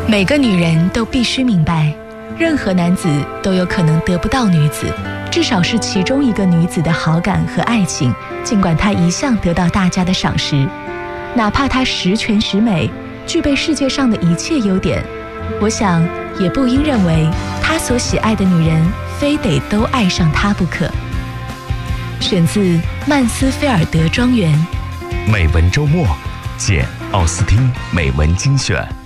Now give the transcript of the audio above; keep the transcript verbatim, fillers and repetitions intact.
每个女人都必须明白，任何男子都有可能得不到女子，至少是其中一个女子的好感和爱情，尽管她一向得到大家的赏识，哪怕她十全十美，具备世界上的一切优点，我想也不应认为他所喜爱的女人非得都爱上他不可。选自曼斯菲尔德庄园。 美文周末，见奥斯汀美文精选。